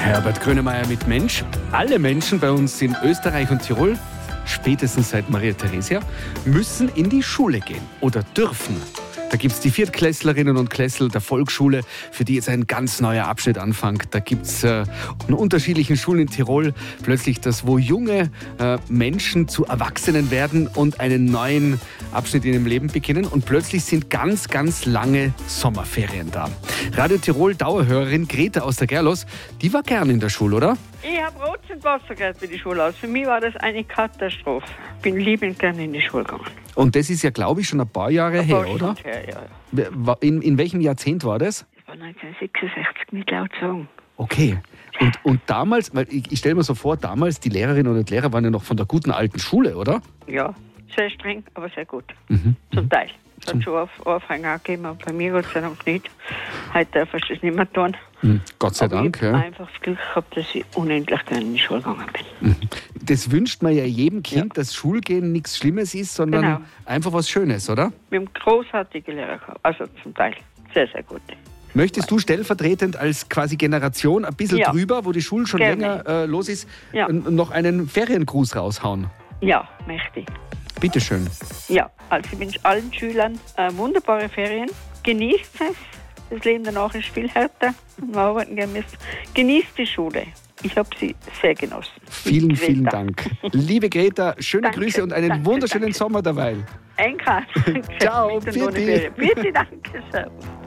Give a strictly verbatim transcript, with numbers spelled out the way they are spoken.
Herbert Grönemeyer mit Mensch. Alle Menschen bei uns in Österreich und Tirol, spätestens seit Maria Theresia, müssen in die Schule gehen oder dürfen. Da gibt es die Viertklässlerinnen und Klässler der Volksschule, für die jetzt ein ganz neuer Abschnitt anfängt. Da gibt es äh, an unterschiedlichen Schulen in Tirol plötzlich das, wo junge äh, Menschen zu Erwachsenen werden und einen neuen Abschnitt in ihrem Leben beginnen. Und plötzlich sind ganz, ganz lange Sommerferien da. Radio Tirol Dauerhörerin Greta aus der Gerlos, die war gern in der Schule, oder? Ich habe Rotz und Wasser gehabt für die Schule aus. Für mich war das eine Katastrophe. Ich bin liebend gerne in die Schule gegangen. Und das ist ja, glaube ich, schon ein paar Jahre Ein her, paar oder? Stunden her, ja, ja. In, in welchem Jahrzehnt war das? Das war neunzehnhundertsechsundsechzig, nicht laut sagen. Okay. Und, und damals, weil ich, ich stelle mir so vor, damals die Lehrerinnen und Lehrer waren ja noch von der guten alten Schule, oder? Ja, sehr streng, aber sehr gut. Mhm. Zum Teil. Es hat schon Auf, Aufhänger gegeben, aber bei mir Gott sei Dank nicht. Heute darf ich das nicht mehr tun. Mhm. Gott sei aber Dank. Ich Ja. habe einfach das Glück gehabt, dass ich unendlich gerne in die Schule gegangen bin. Mhm. Das wünscht man ja jedem Kind, Ja. dass Schulgehen nichts Schlimmes ist, sondern Genau. einfach was Schönes, oder? Wir haben großartige Lehrer gehabt. Also zum Teil sehr, sehr gute. Möchtest du stellvertretend als quasi Generation ein bisschen Ja. drüber, wo die Schule schon Gerne. länger äh, los ist, Ja. n- noch einen Feriengruß raushauen? Ja, mächtig. Bitteschön. Ja, also ich wünsche allen Schülern äh, wunderbare Ferien. Genießt es. Das Leben danach ist viel härter. Und wir arbeiten gerne müssen. Genießt die Schule. Ich habe sie sehr genossen. Vielen, Greta. vielen Dank. Liebe Greta, schöne Danke, Grüße und einen danke, wunderschönen danke. Sommer derweil. Ein Grad. Ciao, Bitte, Pfiat dich. Bitte, danke. Servus.